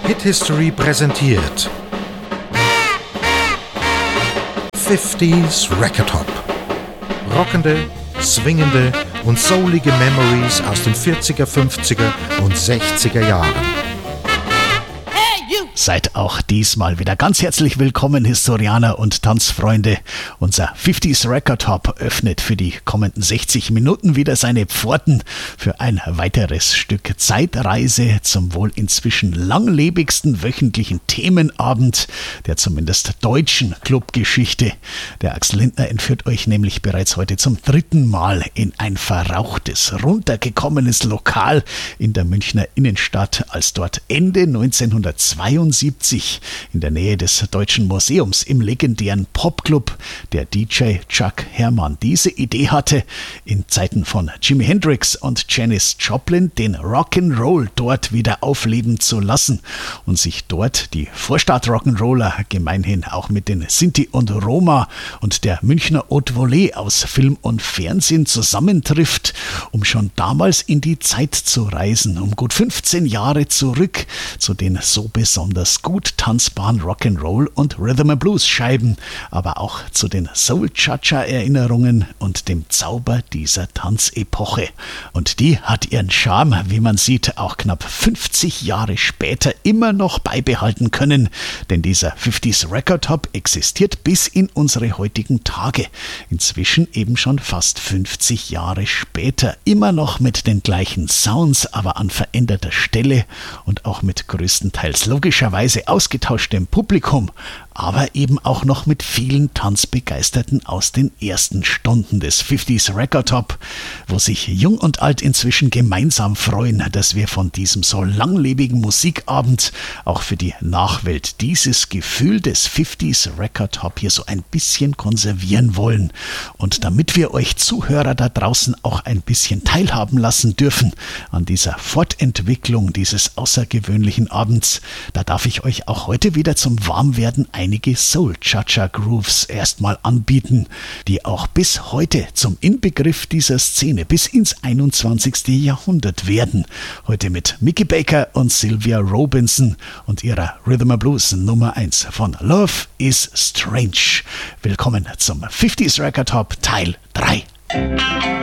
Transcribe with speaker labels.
Speaker 1: Hit History präsentiert 50s Record Hop. Rockende, swingende und soulige Memories aus den 40er, 50er und 60er Jahren.
Speaker 2: Seid auch diesmal wieder ganz herzlich willkommen, Historianer und Tanzfreunde. Unser 50s Record Hop öffnet für die kommenden 60 Minuten wieder seine Pforten für ein weiteres Stück Zeitreise zum wohl inzwischen langlebigsten wöchentlichen Themenabend der zumindest deutschen Clubgeschichte. Der Axel Lindner entführt euch nämlich bereits heute zum 3. Mal in ein verrauchtes, runtergekommenes Lokal in der Münchner Innenstadt, als dort Ende 1972 in der Nähe des Deutschen Museums im legendären Popclub der DJ Chuck Herrmann diese Idee hatte, in Zeiten von Jimi Hendrix und Janis Joplin den Rock'n'Roll dort wieder aufleben zu lassen und sich dort die Vorstadt-Rock'n'Roller, gemeinhin auch mit den Sinti und Roma und der Münchner Haute Volée aus Film und Fernsehen zusammentrifft, um schon damals in die Zeit zu reisen, um gut 15 Jahre zurück zu den so besonders gut tanzbaren Rock'n'Roll und Rhythm & Blues Scheiben, aber auch zu den Soul-Cha-Cha-Erinnerungen und dem Zauber dieser Tanzepoche. Und die hat ihren Charme, wie man sieht, auch knapp 50 Jahre später immer noch beibehalten können, denn dieser 50s Record Hop existiert bis in unsere heutigen Tage. Inzwischen eben schon fast 50 Jahre später, immer noch mit den gleichen Sounds, aber an veränderter Stelle und auch mit größtenteils logischerweise ausgetauschtem Publikum, aber eben auch noch mit vielen Tanzbegeisterten aus den ersten Stunden des 50s Record Hop, wo sich Jung und Alt inzwischen gemeinsam freuen, dass wir von diesem so langlebigen Musikabend auch für die Nachwelt dieses Gefühl des 50s Record Hop hier so ein bisschen konservieren wollen. Und damit wir euch Zuhörer da draußen auch ein bisschen teilhaben lassen dürfen an dieser Fortentwicklung dieses außergewöhnlichen Abends, da darf ich euch auch heute wieder zum Warmwerden einige Soul-Cha-Cha-Grooves erstmal anbieten, die auch bis heute zum Inbegriff dieser Szene bis ins 21. Jahrhundert werden. Heute mit Mickey Baker und Sylvia Robinson und ihrer Rhythm & Blues Nummer 1 von Love is Strange. Willkommen zum 50s Record Hop Teil 3.